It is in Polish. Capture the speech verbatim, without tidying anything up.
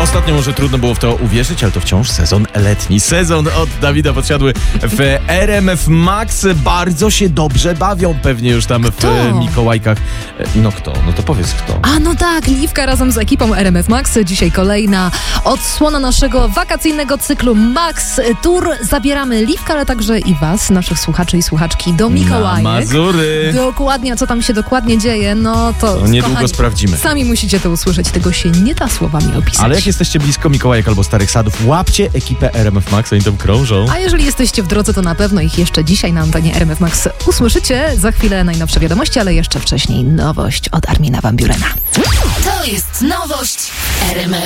Ostatnio może trudno było w to uwierzyć, ale to wciąż sezon letni. Sezon od Dawida Podsiadły w R M F Max. Bardzo się dobrze bawią pewnie już tam Kto? w Mikołajkach. No kto? No to powiedz kto. A no tak, Liwka razem z ekipą R M F Max. Dzisiaj kolejna odsłona naszego wakacyjnego cyklu Max Tour. Zabieramy Liwkę, ale także i was, naszych słuchaczy i słuchaczki, do Mikołajek. Na Mazury. Dokładnie, a co tam się dokładnie dzieje, no to... To niedługo kochani, sprawdzimy. Sami musicie to usłyszeć, tego się nie da słowami opisać. Ale jak jesteście blisko Mikołajek albo Starych Sadów, łapcie ekipę R M F Max, oni tam krążą. A jeżeli jesteście w drodze, to na pewno ich jeszcze dzisiaj na antenie R M F Max usłyszycie. Za chwilę najnowsze wiadomości, ale jeszcze wcześniej nowość od Armina Van Burena. To jest nowość R M F.